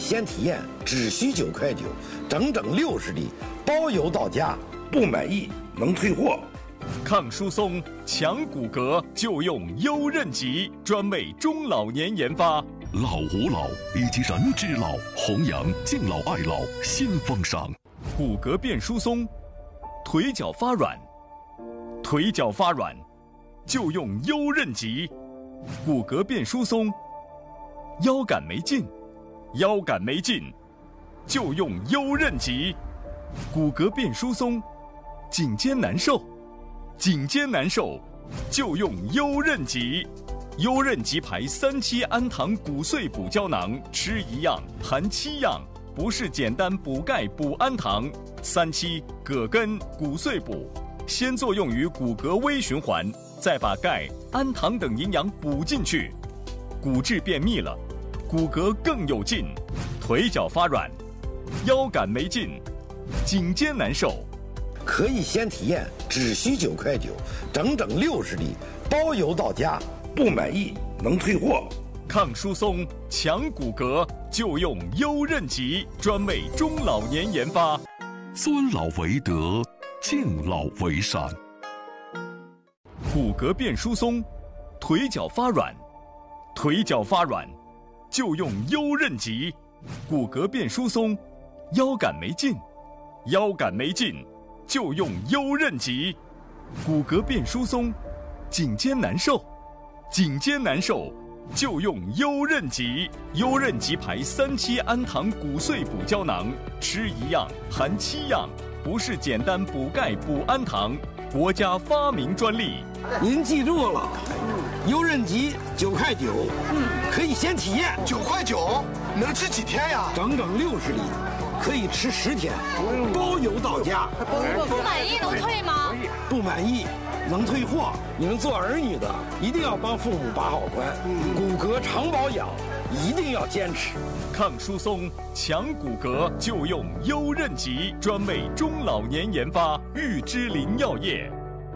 先体验，只需9.9块，整整60粒，包邮到家。不满意能退货。 抗疏松、强骨骼就用优韧极，专为中老年研发。 老吾老以及人之老，弘扬敬老爱老新风尚。 骨骼变疏松，腿脚发软，腿脚发软就用优韧极。骨骼变疏松，腰杆没劲，腰杆没劲就用优韧极。骨骼变疏松，颈肩难受，颈肩难受就用优韧极。优韧极牌3期氨糖骨碎补胶囊，吃1样含7样，不是简单补钙补氨糖。3期葛根骨碎补，先作用于骨骼微循环，再把钙、氨糖等营养补进去，骨质变密了，骨骼更有劲。腿脚发软，腰杆没劲，颈肩难受， 可以先体验，只需9.9块，整整60粒，包邮到家。不满意能退货。 抗疏松、强骨骼就用优韧极，专为中老年研发。 尊老为德，敬老为善。 骨骼变疏松，腿脚发软，腿脚发软就用优韧极。骨骼变疏松，腰杆没劲，腰杆没劲就用优韧极。骨骼变疏松，颈肩难受，颈肩难受就用优韧极。优韧极牌3期氨糖骨碎补胶囊，吃1样含7样，不是简单补钙补氨糖，国家发明专利。 您记住了，优韧极9.9块，可以先体验。 9.9块，能吃几天呀？ 整整60粒，可以吃10天，包邮到家。 不满意能退吗？ 不满意能退货。你们做儿女的一定要帮父母把好关，骨骼常保养一定要坚持。 抗疏松、强骨骼就用优韧极，专为中老年研发。玉芝林药业。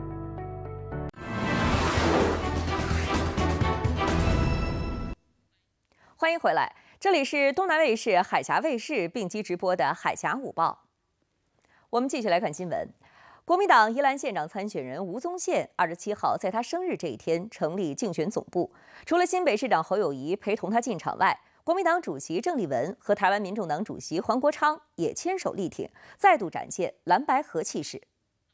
欢迎回来，这里是东南卫视、海峡卫视并机直播的《海峡午报》。我们继续来看新闻。国民党宜兰县长参选人吴宗宪27号在他生日这一天成立竞选总部，除了新北市长侯友宜陪同他进场外，国民党主席郑丽文和台湾民众党主席黄国昌也牵手力挺，再度展现蓝白合气势。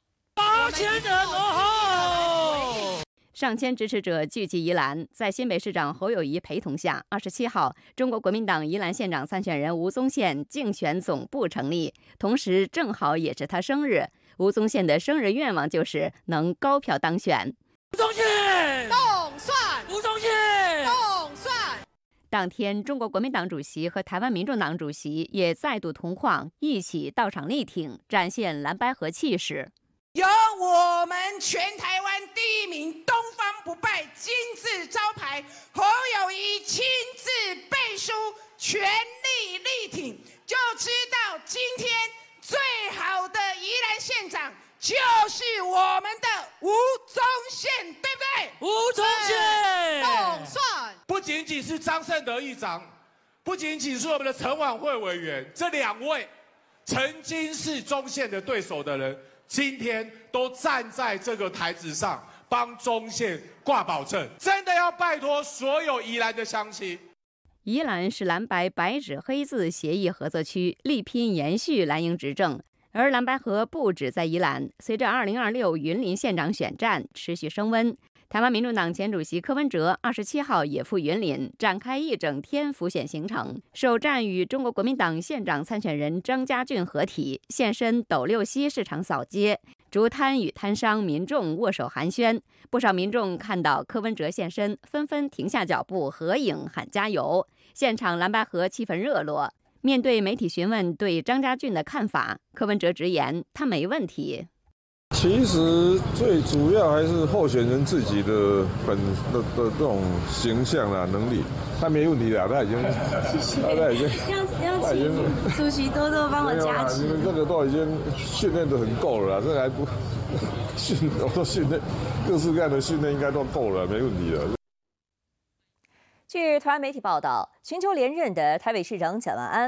上千支持者聚集宜兰，在新北市长侯友宜陪同下，27号，中国国民党宜兰县长参选人吴宗宪竞选总部成立，同时正好也是他生日。吴宗宪的生日愿望就是能高票当选。 吴宗宪动算， 吴宗宪动算。 当天，中国国民党主席和台湾民众党主席也再度同框，一起到场力挺，展现蓝白合气势。 由我们全台湾第1名东方不败金字招牌侯友宜亲自背书，全力力挺，就知道今天最好的宜兰县长就是我们的吴宗宪，对不对？ 吴宗宪动算， 不仅仅是张胜德议长，不仅仅是我们的陈婉慧委员，这2位曾经是宗宪的对手的人，今天都站在这个台子上帮宗宪挂保证，真的要拜托所有宜兰的乡亲。 宜兰是蓝白白纸黑字协议合作区，力拼延续蓝营执政。而蓝白合不止在宜兰，随着2026云林县长选战持续升温，台湾民众党前主席柯文哲27号也赴云林，展开一整天辅选行程，首站与中国国民党县长参选人张家俊合体，现身斗六溪市场扫街，竹摊与摊商民众握手寒暄。不少民众看到柯文哲现身，纷纷停下脚步合影喊加油，现场蓝白合气氛热络。面对媒体询问对张家俊的看法，柯文哲直言他没问题。 其实最主要还是候选人自己的这种形象啊能力，他没问题的，他已经主席多多帮我加持。 你们这个都已经训练得很够了啦，这个还不我都训练各式各样的训练应该都够了，没问题的。 据台湾媒体报道，寻求连任的台北市长蒋万安